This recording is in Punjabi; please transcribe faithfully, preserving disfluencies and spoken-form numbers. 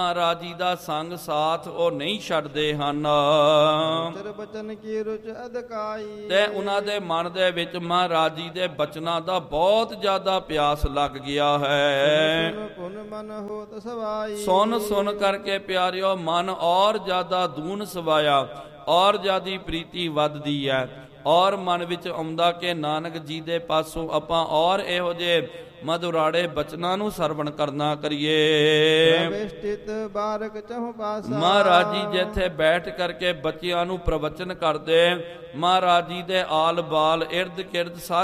ਮਹਾਰਾਜ ਜੀ ਦਾ ਸੰਗ ਸਾਥ ਉਹ ਨਹੀਂ ਛੱਡਦੇ ਹਨ। ਤੇਰੇ ਬਚਨ ਕੀ ਰੁਚ ਅਧਕਾਈ, ਤੇ ਉਹਨਾਂ ਦੇ ਮਨ ਦੇ ਵਿੱਚ ਮਹਾਰਾਜ ਜੀ ਦੇ ਬਚਨਾਂ ਦਾ ਬਹੁਤ ਜ਼ਿਆਦਾ ਪਿਆਸ ਲੱਗ ਗਿਆ ਹੈ। ਸੁਨ ਪੁਨ ਮਨ ਹੋਤ ਸਵਾਈ, ਸੁਣ ਸੁਣ ਕਰਕੇ ਪਿਆਰਿਓ ਮਨ ਔਰ ਜ਼ਿਆਦਾ ਦੂਨ ਸਵਾਇਆ, ਔਰ ਜ਼ਿਆਦੀ ਪ੍ਰੀਤੀ ਵੱਧਦੀ ਹੈ। ਔਰ ਮਨ ਵਿੱਚ ਆਉਂਦਾ ਕਿ ਨਾਨਕ ਜੀ ਦੇ ਪਾਸੋਂ ਆਪਾਂ ਔਰ ਇਹੋ ਜਿਹੇ ਮਧੁਰਾੜੇ ਬਚਨਾਂ ਨੂੰ ਸਰਵਣ ਕਰਨਾ ਕਰੀਏ। ਪ੍ਰਵਿਸ਼ਟਿਤ ਬਾਰਕ ਚਹੁ ਪਾਸਾ, ਮਹਾਰਾਜ ਜੀ ਜਿੱਥੇ ਬੈਠ ਕਰਕੇ ਬੱਚਿਆਂ ਨੂੰ ਪ੍ਰਵਚਨ ਕਰਦੇ, ਮਹਾਰਾਜ ਜੀ ਦੇ ਆਲ ਬਾਲ ਇਰਦ ਗਿਰਦ ਸਾਰੇ